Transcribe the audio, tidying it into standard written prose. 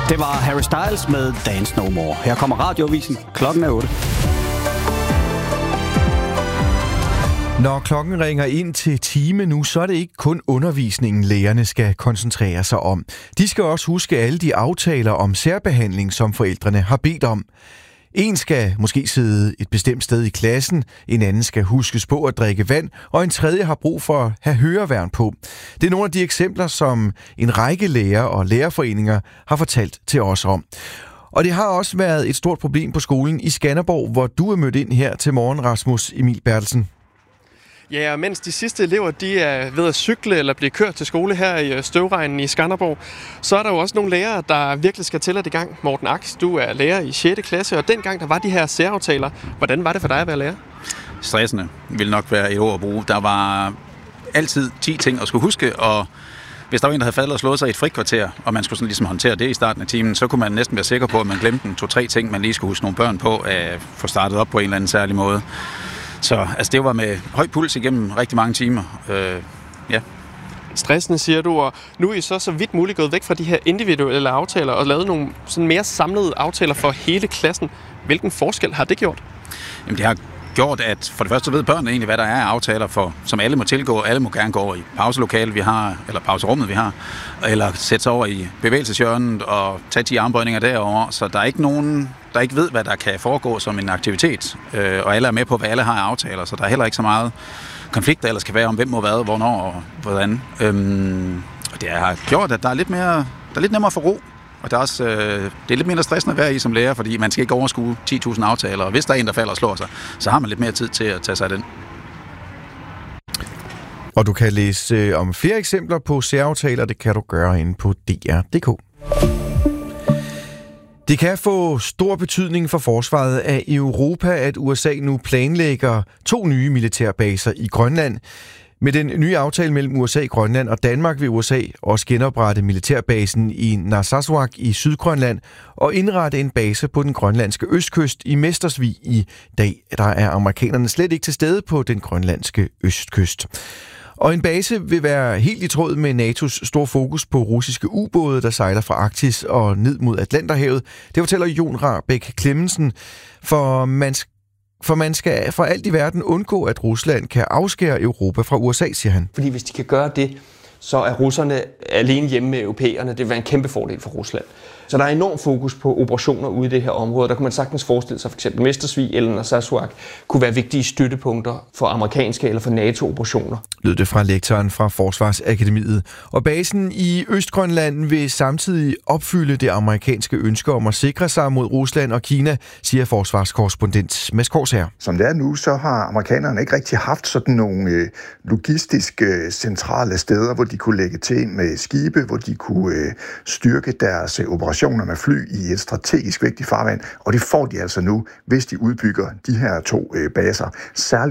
Det var Harry Styles med Dance No More. Her kommer Radioavisen. Klokken er 8. Når klokken ringer ind til time nu, så er det ikke kun undervisningen, lærerne skal koncentrere sig om. De skal også huske alle de aftaler om særbehandling, som forældrene har bedt om. En skal måske sidde et bestemt sted i klassen, en anden skal huskes på at drikke vand, og en tredje har brug for at have høreværn på. Det er nogle af de eksempler, som en række lærere og lærerforeninger har fortalt til os om. Og det har også været et stort problem på skolen i Skanderborg, hvor du er mødt ind her til morgen, Rasmus Emil Bertelsen. Ja, og mens de sidste elever de er ved at cykle eller blive kørt til skole her i støvregnen i Skanderborg, så er der jo også nogle lærere, der virkelig skal til at i gang. Morten Aks, du er lærer i 6. klasse, og dengang der var de her særaftaler. Hvordan var det for dig at være lærer? Stressende vil nok være et ord at bruge. Der var altid 10 ting at skulle huske, og hvis der var en, der havde faldet og slået sig i et frikvarter, og man skulle sådan ligesom håndtere det i starten af timen, så kunne man næsten være sikker på, at man glemte 2-3 ting, man lige skulle huske nogle børn på at få startet op på en eller anden særlig måde. Så altså, det var med høj puls igennem rigtig mange timer. Ja. Stressende, siger du, og nu er I så vidt muligt gået væk fra de her individuelle aftaler og lavet nogle sådan mere samlede aftaler for hele klassen. Hvilken forskel har det gjort? Jamen, det har gjort, at for det første ved børnene egentlig, hvad der er af aftaler, for, som alle må tilgå. Alle må gerne gå over i pauselokalet, vi har, eller pauserummet, vi har, eller sætte sig over i bevægelseshjørnet og tage de armbøjninger derovre. Så der er ikke nogen, der ikke ved, hvad der kan foregå som en aktivitet, og alle er med på, hvad alle har af aftaler, så der er heller ikke så meget konflikt, der ellers kan være om, hvem må hvad, hvornår og hvordan. Og det har gjort, at der er lidt nemmere for ro. Og det er også det er lidt mindre stressende at være i som lærer, fordi man skal ikke overskue 10.000 aftaler, og hvis der er en, der falder og slår sig, så har man lidt mere tid til at tage sig af den. Og du kan læse om flere eksempler på særaftaler, det kan du gøre inde på dr.dk. Det kan få stor betydning for forsvaret af Europa, at USA nu planlægger 2 nye militærbaser i Grønland. Med den nye aftale mellem USA, Grønland og Danmark vil USA også genoprette militærbasen i Narsarsuaq i Sydgrønland og indrette en base på den grønlandske østkyst i Mestersvig i dag. Der er amerikanerne slet ikke til stede på den grønlandske østkyst. Og en base vil være helt i tråd med NATO's store fokus på russiske ubåde, der sejler fra Arktis og ned mod Atlanterhavet. Det fortæller Jon Rahbek Clemmensen, for man skal for alt i verden undgå, at Rusland kan afskære Europa fra USA, siger han. Fordi hvis de kan gøre det, så er russerne alene hjemme med europæerne. Det vil være en kæmpe fordel for Rusland. Så der er enorm fokus på operationer ude i det her område. Der kan man sagtens forestille sig, f.eks. Mestersvig eller Narsarsuaq kunne være vigtige støttepunkter for amerikanske eller for NATO-operationer. Lød det fra lektoren fra Forsvarsakademiet. Og basen i Østgrønland vil samtidig opfylde det amerikanske ønske om at sikre sig mod Rusland og Kina, siger forsvarskorrespondent Mads Korsager. Som det er nu, så har amerikanerne ikke rigtig haft sådan nogle logistiske centrale steder, hvor de kunne lægge til med skibe, hvor de kunne styrke deres operationer med fly i et strategisk vigtigt farvand, og det får de altså nu, hvis de udbygger de her 2 baser. Særligt